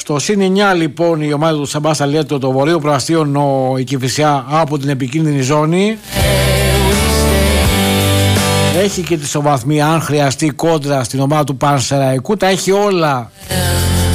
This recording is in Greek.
Στο +9 λοιπόν η ομάδα του Σαμπάς Αλέτο, το βορείο προαστίων η Κηφισιά από την επικίνδυνη ζώνη. Έχει και τη ισοβαθμία αν χρειαστεί κόντρα στην ομάδα του Πανσεραϊκού. Τα έχει όλα